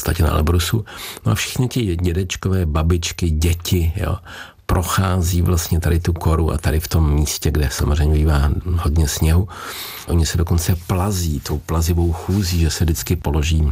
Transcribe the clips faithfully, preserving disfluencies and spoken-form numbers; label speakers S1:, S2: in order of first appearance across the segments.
S1: podstatě na Elbrusu. No a všichni ti dědečkové, babičky, děti, jo, prochází vlastně tady tu koru a tady v tom místě, kde samozřejmě bývá hodně sněhu. Oni se dokonce plazí tou plazivou chůzí, že se vždycky položí,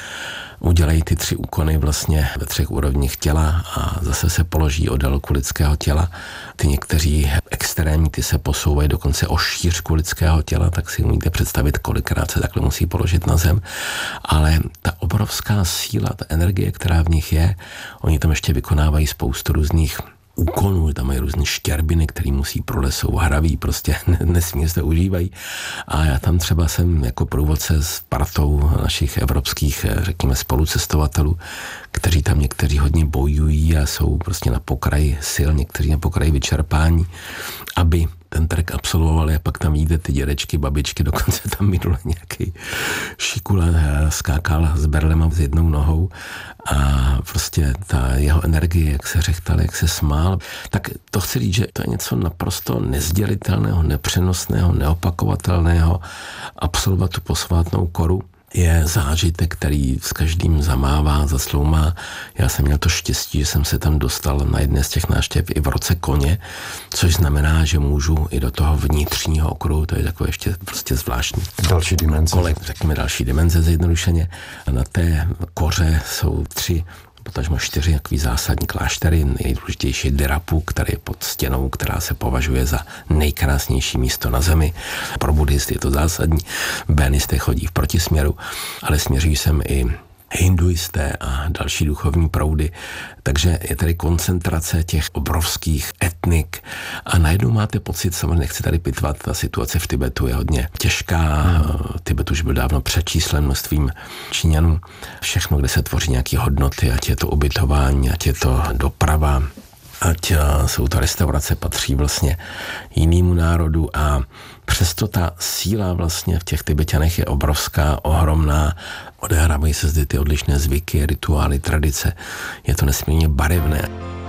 S1: udělají ty tři úkony vlastně ve třech úrovních těla a zase se položí o délku lidského těla. Ty někteří extrémní, ty se posouvají dokonce o šířku lidského těla, tak si umíte představit, kolikrát se takhle musí položit na zem. Ale ta obrovská síla, ta energie, která v nich je, oni tam ještě vykonávají spoustu různých úkonů, tam mají různé štěrbiny, které musí prolesou, hraví, prostě nesmírně se užívají. A já tam třeba jsem jako průvodce s partou našich evropských, řekněme, spolucestovatelů, kteří tam někteří hodně bojují a jsou prostě na pokraji sil, někteří na pokraji vyčerpání, aby ten trek absolvovali a pak tam vidíte ty dědečky, babičky, dokonce tam minule nějaký šikula skákal s berlema s jednou nohou a prostě ta jeho energie, jak se řechtal, jak se smál, tak to chci říct, že to je něco naprosto nezdělitelného, nepřenosného, neopakovatelného, absolvovat tu posvátnou koru je zážitek, který s každým zamává, zasloumá. Já jsem měl to štěstí, že jsem se tam dostal na jedné z těch návštěv i v roce koně, což znamená, že můžu i do toho vnitřního okruhu, to je takové ještě prostě zvláštní.
S2: Další dimenze.
S1: Kolek, řekněme další dimenze zjednodušeně. Na té koře jsou tři potažmo čtyři takový zásadní kláštery, nejdůležitější Dirapu, který je pod stěnou, která se považuje za nejkrásnější místo na zemi. Pro buddhisty je to zásadní, bénisté chodí v protisměru, ale směřují sem i hinduisté a další duchovní proudy, takže je tady koncentrace těch obrovských etnik a najednou máte pocit, samozřejmě nechci tady pitvat, ta situace v Tibetu je hodně těžká, Tibet už byl dávno přečíslen množstvím Číňanů, všechno, kde se tvoří nějaké hodnoty, ať je to ubytování, ať je to doprava, ať jsou to restaurace, patří vlastně jinému národu a přesto ta síla vlastně v těch Tibeťanech je obrovská, ohromná, odehrávají se zde ty odlišné zvyky, rituály, tradice, je to nesmírně barevné.